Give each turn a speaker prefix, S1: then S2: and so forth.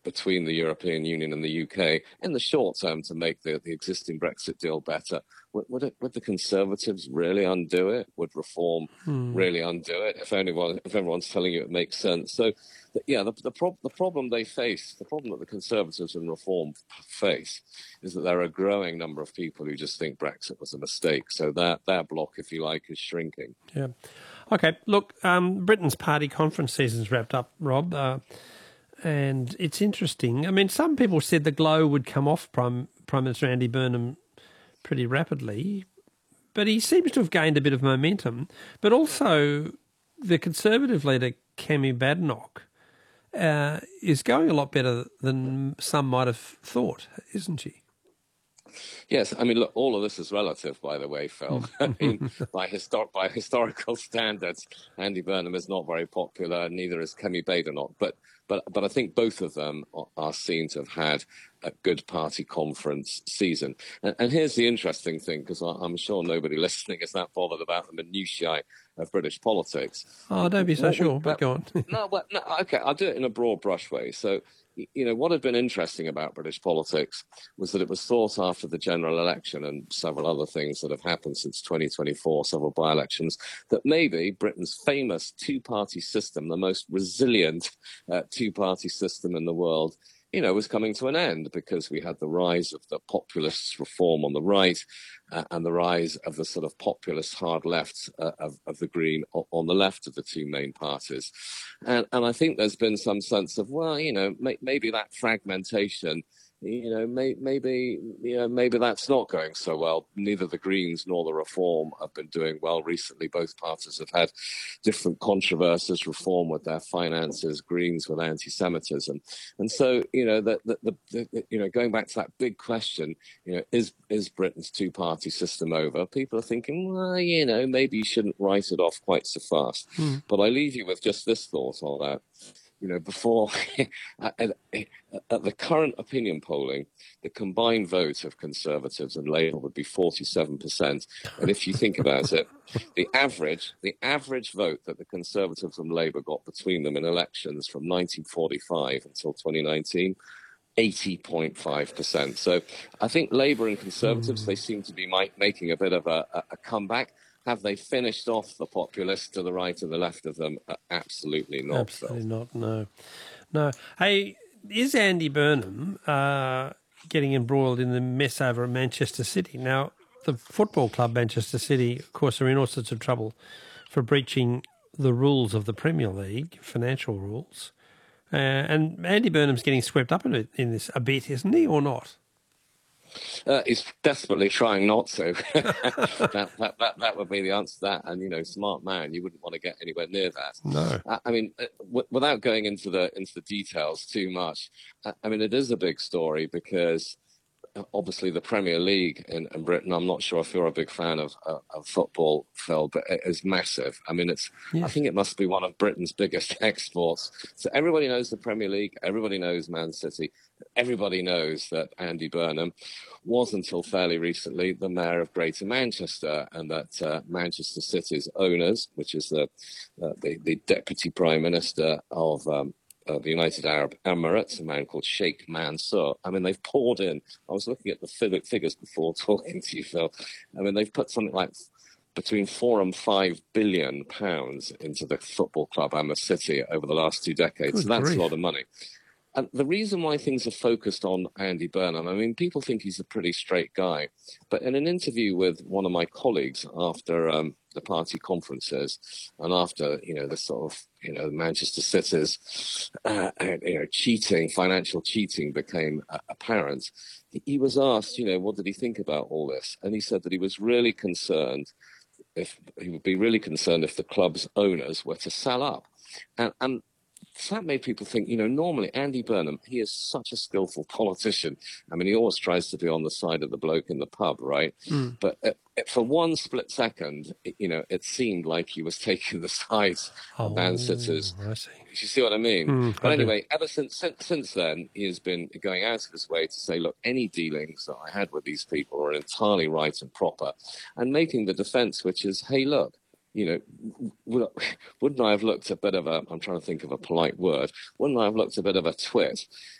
S1: between the European Union and the UK in the short term to make the existing Brexit deal better. Would the Conservatives really undo it? Would Reform really undo it? If everyone's telling you it makes sense. So, the problem they face, the problem that the Conservatives and Reform face, is that there are a growing number of people who just think Brexit was a mistake. So that block, if you like, is shrinking.
S2: Yeah. Okay. Look, Britain's party conference season's wrapped up, Rob, and it's interesting. I mean, some people said the glow would come off Prime Minister Andy Burnham pretty rapidly, but he seems to have gained a bit of momentum. But also, the Conservative leader, Kemi Badenoch, is going a lot better than some might have thought, isn't she?
S1: Yes, I mean, look, all of this is relative, by the way, Phil. I mean, by historical standards, Andy Burnham is not very popular, neither is Kemi Badenoch. But I think both of them are seen to have had a good party conference season. And here's the interesting thing, because I'm sure nobody listening is that bothered about the minutiae of British politics.
S2: Oh, don't be so sure, but go on.
S1: No, okay, I'll do it in a broad brush way. So, what had been interesting about British politics was that it was thought after the general election and several other things that have happened since 2024, several by-elections, that maybe Britain's famous two-party system, the most resilient two-party system in the world, was coming to an end, because we had the rise of the populist Reform on the right and the rise of the sort of populist hard left of the Green on the left of the two main parties. And I think there's been some sense of, well, maybe that fragmentation, maybe that's not going so well. Neither the Greens nor the Reform have been doing well recently. Both parties have had different controversies, Reform with their finances, Greens with anti-Semitism. And so, going back to that big question, is Britain's two-party system over? People are thinking, well, maybe you shouldn't write it off quite so fast. But I leave you with just this thought on that. Before at the current opinion polling, the combined vote of Conservatives and Labour would be 47%. And if you think about it, the average vote that the Conservatives and Labour got between them in elections from 1945 until 2019, 80.5%. So I think Labour and Conservatives, they seem to be making a bit of a comeback. Have they finished off the populists to the right and the left of them? Absolutely not.
S2: Absolutely not, no. Hey, is Andy Burnham getting embroiled in the mess over at Manchester City? Now, the football club Manchester City, of course, are in all sorts of trouble for breaching the rules of the Premier League, financial rules. And Andy Burnham's getting swept up in this a bit, isn't he, or not?
S1: He's desperately trying not to. that would be the answer to that. And smart man, you wouldn't want to get anywhere near that.
S2: No.
S1: I mean, without going into the details too much, I mean, it is a big story because obviously the Premier League in Britain, I'm not sure if you're a big fan of football, Phil, but it is massive. I mean, I think it must be one of Britain's biggest exports. So everybody knows the Premier League, everybody knows Man City, everybody knows that Andy Burnham was until fairly recently the mayor of Greater Manchester, and that Manchester City's owners, which is the deputy prime minister of the United Arab Emirates, a man called Sheikh Mansour. I mean, they've poured in. I was looking at the figures before talking to you, Phil. I mean, they've put something like between £4 and £5 billion into the football club Emma City over the last 2 decades.
S2: Good
S1: so that's
S2: grief.
S1: a lot of money. And the reason why things are focused on Andy Burnham, I mean, people think he's a pretty straight guy. But in an interview with one of my colleagues after the party conferences and after, the sort of, Manchester City's, financial cheating became apparent, he was asked, what did he think about all this? And he said that he was really concerned he would be really concerned if the club's owners were to sell up. And so that made people think, normally Andy Burnham, he is such a skillful politician. I mean, he always tries to be on the side of the bloke in the pub, right? But for one split second, it seemed like he was taking the sides of Man City's.
S2: I see.
S1: You see what I mean? But anyway, ever since then, he has been going out of his way to say, look, any dealings that I had with these people are entirely right and proper, and making the defence, which is, hey, look, wouldn't I have looked a bit of I'm trying to think of a polite word, wouldn't I have looked a bit of a twit